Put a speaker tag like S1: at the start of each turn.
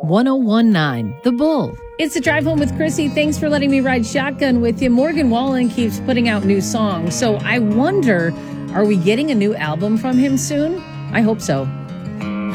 S1: 1019 The Bull.
S2: It's the Drive Home with Chrissy. Thanks for letting me ride shotgun with you. Morgan Wallen keeps putting out new songs, so I wonder, are we getting a new album from him soon? I hope so.